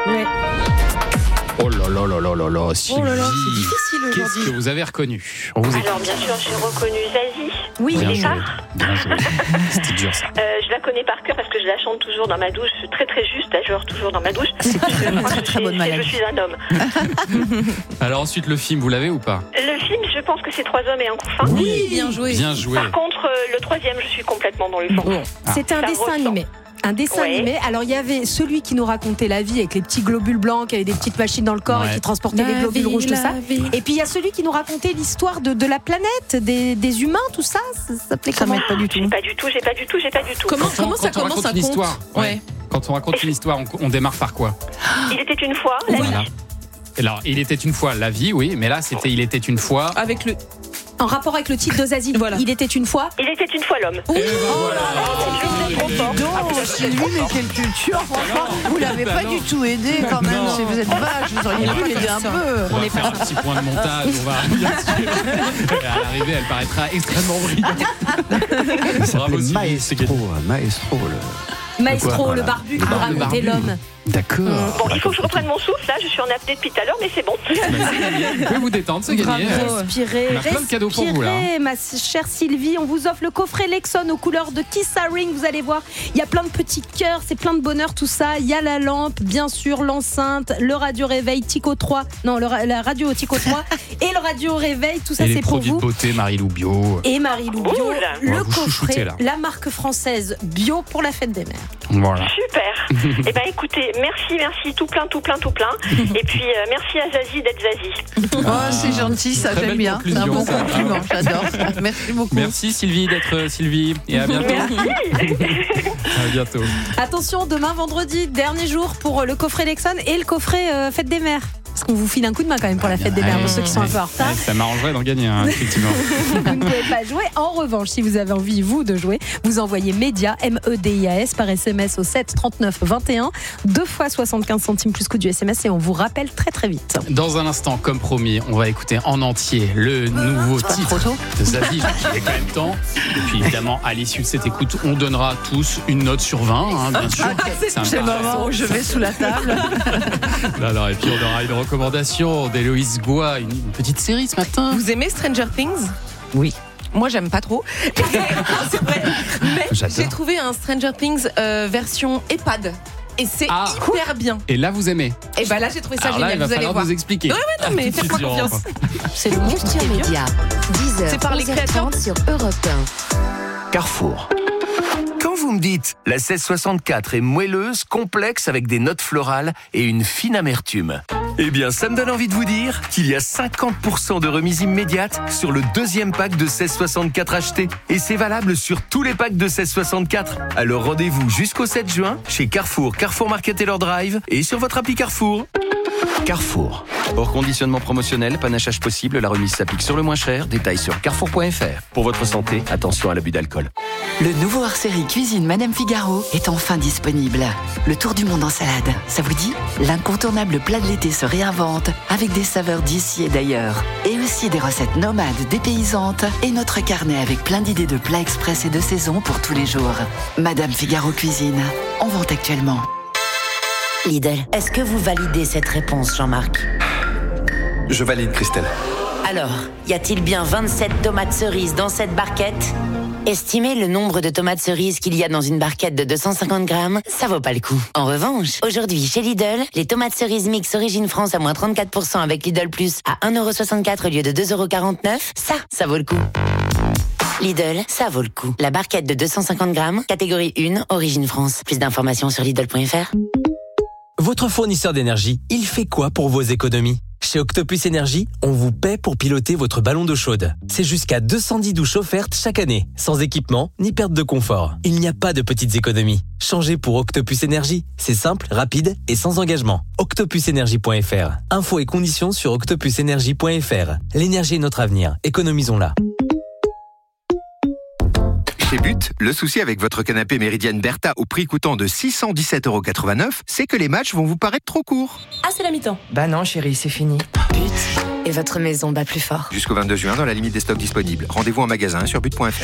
Ouais. Oh là là là là là là, Sylvie. Oh là là, c'est difficile aujourd'hui. Qu'est-ce que vous avez reconnu? On vous écoute. Alors, bien sûr, j'ai reconnu Zazie. Oui, Bien les joué. phares. Bien joué. C'était dur ça. Je la connais par cœur parce que je la chante toujours dans ma douche. Je suis très très juste, la genre toujours dans ma douche. C'est Je crois très, que très bonne je maladie. suis un homme. Alors ensuite, le film, vous l'avez ou pas? Le film, je pense que c'est 3 hommes et un couffin. Oui, bien joué. Bien joué. Par contre, le 3e, je suis complètement dans le fond. Bon, c'était un Ça dessin ressent. animé. Un dessin Ouais. animé. Alors, il y avait celui qui nous racontait la vie avec les petits globules blancs, qui avait des petites machines dans le corps Ouais. et qui transportait les globules rouges, tout ça. Et puis, il y a celui qui nous racontait l'histoire de la planète, des humains, tout ça. Ça s'appelait comment? pas du tout. J'ai pas du tout. Comment ça Quand on commence raconte à une histoire, compte? Ouais. Quand on raconte une histoire, on démarre par quoi? Il était une fois, la Voilà. vie. Alors, il était une fois la vie, oui, mais là, c'était il était une fois. Avec le. En rapport avec le titre de Zazie. Voilà. Il était une fois. Il était une fois l'homme. Oui. Donc, Sylvie, mais quelle culture, franchement. Vous l'avez pas du tout aidé quand même. Non. Si vous êtes vache, vous auriez pu l'aider un peu. On va faire un petit point de montage, on va bien sûr. À l'arrivée, elle paraîtra extrêmement brillante. Bravo, Sylvie. Maestro. Maestro, Voilà. le barbu qui Le nous barbu. racontait l'homme. D'accord. Bon, il faut que je reprenne mon souffle. Là, je suis en apnée depuis tout à l'heure, mais c'est bon. Vous pouvez vous détendre, c'est gagné. Respirez, On a plein de cadeaux pour vous, là, respirez, ma chère Sylvie. On vous offre le coffret Lexon aux couleurs de Kiss Ring. Vous allez voir, il y a plein de petits cœurs, c'est plein de bonheur, tout ça. Il y a la lampe, bien sûr, l'enceinte, le radio réveil Tico 3. Non, la radio Tico 3 et le radio réveil. Tout ça, Et c'est les pour produits vous. de beauté, Marie-Lou Bio. Et Marie-Lou Bio, Cool. On va le vous chouchouter, coffret, là. la marque française bio pour la fête des mères. Voilà. Super. Eh ben, écoutez, merci, tout plein. Et puis, merci à Zazie d'être Zazie. Oh, c'est gentil, ça, Très j'aime belle bien. C'est un conclusion, bon ça. compliment, j'adore. Merci beaucoup. Merci Sylvie d'être Sylvie et à bientôt. À bientôt. Attention, demain vendredi, dernier jour pour le coffret Lexon et le coffret Fête des mères. Parce qu'on vous file un coup de main quand même pour la Fête des mères, pour ceux qui sont un peu en retard. Ça m'arrangerait d'en gagner, effectivement. Vous ne pouvez pas jouer. En revanche, si vous avez envie, vous, de jouer, vous envoyez MEDIAS, MEDIAS, par SMS au 7 39 21, 2 fois 75 centimes plus coût du SMS et on vous rappelle très très vite. Dans un instant, comme promis, on va écouter en entier le nouveau titre de Zazie, il est quand même temps. Et puis évidemment, à l'issue de cette écoute, on donnera tous une note sur 20, bien sûr. C'est le moment où je vais sous la table. Alors, et puis on aura une recommandation d'Héloïse Goua, une petite série ce matin. Vous aimez Stranger Things? Oui. Moi, j'aime pas trop. C'est vrai. Mais J'adore. j'ai trouvé un Stranger Things version EHPAD. Et c'est hyper bien. Et là, vous aimez. Et bah là, j'ai trouvé ça Alors là, génial. il va Vous allez falloir voir. nous expliquer. Ouais, non, mais Tout de suite faites-moi sur confiance. Europe C'est le monstre Culture Média, 10h, C'est par les créateurs. 11h30 sur Europe Carrefour. Quand vous me dites la 1664 est moelleuse, complexe avec des notes florales et une fine amertume, eh bien ça me donne envie de vous dire qu'il y a 50% de remise immédiate sur le deuxième pack de 1664 acheté. Et c'est valable sur tous les packs de 1664. Alors rendez-vous jusqu'au 7 juin chez Carrefour, Carrefour Market Taylor Drive et sur votre appli Carrefour. Carrefour. Hors conditionnement promotionnel, panachage possible, la remise s'applique sur le moins cher. Détails sur carrefour.fr. Pour votre santé, attention à l'abus d'alcool. Le nouveau hors-série Cuisine Madame Figaro est enfin disponible. Le tour du monde en salade, ça vous dit? L'incontournable plat de l'été se réinvente avec des saveurs d'ici et d'ailleurs. Et aussi des recettes nomades dépaysantes et notre carnet avec plein d'idées de plats express et de saison pour tous les jours. Madame Figaro Cuisine, en vente actuellement. Lidl, est-ce que vous validez cette réponse, Jean-Marc? Je valide, Christelle. Alors, y a-t-il bien 27 tomates cerises dans cette barquette? Estimez le nombre de tomates cerises qu'il y a dans une barquette de 250 grammes, ça vaut pas le coup. En revanche, aujourd'hui chez Lidl, les tomates cerises mix Origine France à moins 34% avec Lidl Plus à 1,64€ au lieu de 2,49€, ça vaut le coup. Lidl, ça vaut le coup. La barquette de 250 grammes, catégorie 1, Origine France. Plus d'informations sur Lidl.fr. Votre fournisseur d'énergie, il fait quoi pour vos économies? Chez Octopus Énergie, on vous paie pour piloter votre ballon d'eau chaude. C'est jusqu'à 210 douches offertes chaque année, sans équipement ni perte de confort. Il n'y a pas de petites économies. Changez pour Octopus Énergie. C'est simple, rapide et sans engagement. Octopusenergie.fr. Infos et conditions sur octopusenergie.fr. L'énergie est notre avenir. Économisons-la. Chez But, le souci avec votre canapé Méridienne Bertha au prix coûtant de 617,89€, c'est que les matchs vont vous paraître trop courts. Ah, c'est la mi-temps. Bah non, chérie, c'est fini. But, et votre maison bat plus fort. Jusqu'au 22 juin, dans la limite des stocks disponibles. Rendez-vous en magasin sur but.fr.